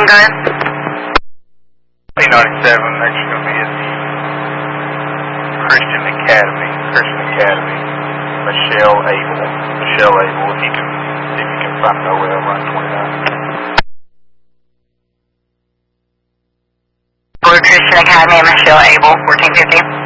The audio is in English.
guard? P97, next you're going to be at the Christian Academy, Michelle Abel, if you can find an OL right 29. For Christian Academy, Michelle Abel, 1450.